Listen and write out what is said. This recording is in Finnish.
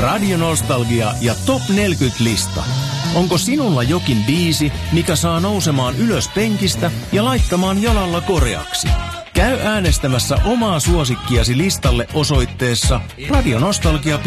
Radionostalgia ja Top 40-lista. Onko sinulla jokin biisi, mikä saa nousemaan ylös penkistä ja laittamaan jalalla koreaksi? Käy äänestämässä omaa suosikkiasi listalle osoitteessa radionostalgia.fi.